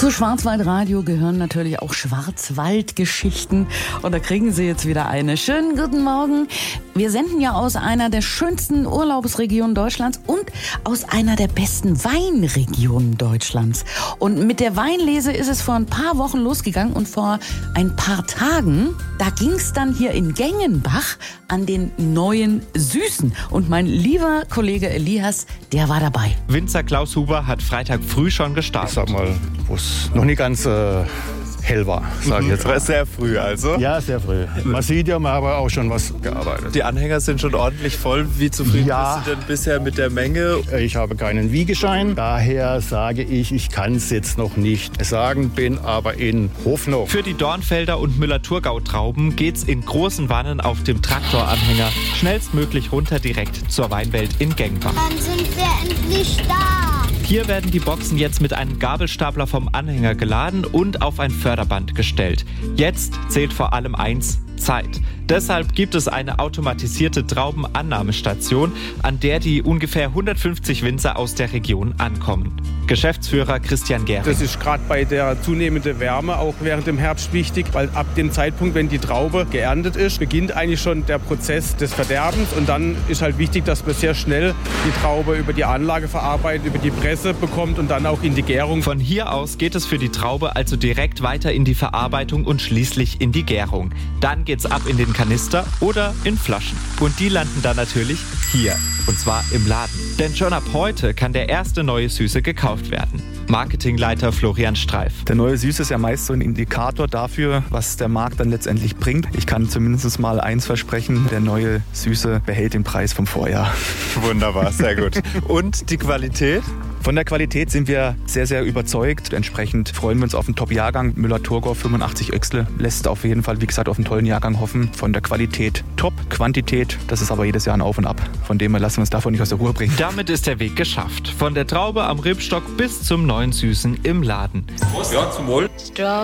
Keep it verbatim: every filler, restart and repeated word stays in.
Zu Schwarzwaldradio gehören natürlich auch Schwarzwaldgeschichten. Und da kriegen Sie jetzt wieder eine. Schönen guten Morgen. Wir senden ja aus einer der schönsten Urlaubsregionen Deutschlands und aus einer der besten Weinregionen Deutschlands. Und mit der Weinlese ist es vor ein paar Wochen losgegangen. Und vor ein paar Tagen, da ging es dann hier in Gengenbach an den neuen Süßen. Und mein lieber Kollege Elias, der war dabei. Winzer Klaus Huber hat Freitag früh schon gestartet. Ich sag mal, wo es noch nicht ganz äh, hell war, sage ich jetzt mal. Sehr früh also? Ja, sehr früh. Man sieht ja, man hat aber auch schon was gearbeitet. Die Anhänger sind schon ordentlich voll. Wie zufrieden Ja. bist du denn bisher mit der Menge? Ich habe keinen Wiegeschein, daher sage ich, ich kann es jetzt noch nicht sagen, bin aber in Hoffnung. Für die Dornfelder und Müller-Thurgau-Trauben geht's in großen Wannen auf dem Traktoranhänger schnellstmöglich runter direkt zur Weinwelt in Gengenbach. Dann sind wir endlich da. Hier werden die Boxen jetzt mit einem Gabelstapler vom Anhänger geladen und auf ein Förderband gestellt. Jetzt zählt vor allem eins: Zeit. Deshalb gibt es eine automatisierte Traubenannahmestation, an der die ungefähr hundertfünfzig Winzer aus der Region ankommen. Geschäftsführer Christian Gehring. Das ist gerade bei der zunehmenden Wärme auch während dem Herbst wichtig, weil ab dem Zeitpunkt, wenn die Traube geerntet ist, beginnt eigentlich schon der Prozess des Verderbens. Und dann ist halt wichtig, dass man sehr schnell die Traube über die Anlage verarbeitet, über die Presse bekommt und dann auch in die Gärung. Von hier aus geht es für die Traube also direkt weiter in die Verarbeitung und schließlich in die Gärung. Dann geht's ab in den Kanister oder in Flaschen. Und die landen dann natürlich hier. Und zwar im Laden. Denn schon ab heute kann der erste neue Süße gekauft werden. Marketingleiter Florian Streif. Der neue Süße ist ja meist so ein Indikator dafür, was der Markt dann letztendlich bringt. Ich kann zumindest mal eins versprechen: Der neue Süße behält den Preis vom Vorjahr. Wunderbar, sehr gut. Und die Qualität? Von der Qualität sind wir sehr, sehr überzeugt. Entsprechend freuen wir uns auf einen Top-Jahrgang. Müller-Thurgau fünfundachtzig Öchsle lässt auf jeden Fall, wie gesagt, auf einen tollen Jahrgang hoffen. Von der Qualität top, Quantität, das ist aber jedes Jahr ein Auf und Ab. Von dem her lassen wir uns davon nicht aus der Ruhe bringen. Damit ist der Weg geschafft. Von der Traube am Rebstock bis zum neuen Süßen im Laden. Ja, zum Wohl.